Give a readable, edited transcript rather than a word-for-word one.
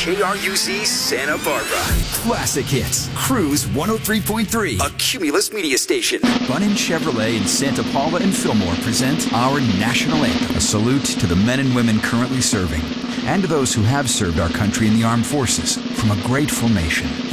KRUZ Santa Barbara. Classic hits. Cruise 103.3. A Cumulus media station. Bunnin Chevrolet in Santa Paula and Fillmore present our national anthem. A salute to the men and women currently serving and to those who have served our country in the armed forces. From a grateful nation,